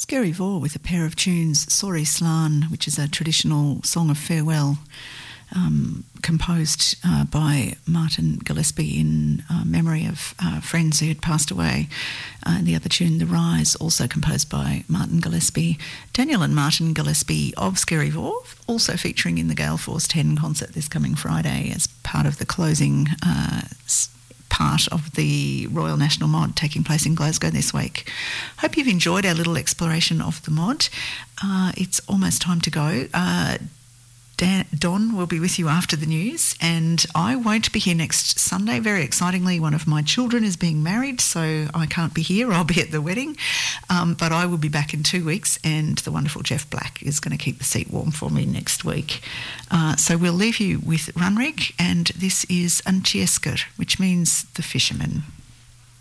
Scary Vor with a pair of tunes, Sori Slan, which is a traditional song of farewell, composed by Martin Gillespie in memory of friends who had passed away. And the other tune, The Rise, also composed by Martin Gillespie. Daniel and Martin Gillespie of Scary Vor, also featuring in the Gale Force 10 concert this coming Friday as part of the closing part of the Royal National Mod taking place in Glasgow this week. Hope you've enjoyed our little exploration of the mod. It's almost time to go. Don will be with you after the news, and I won't be here next Sunday. Very excitingly, one of my children is being married, so I can't be here. I'll be at the wedding, but I will be back in 2 weeks, and the wonderful Jeff Black is going to keep the seat warm for me next week. So we'll leave you with Runrig, and this is Antiesker, which means the fisherman.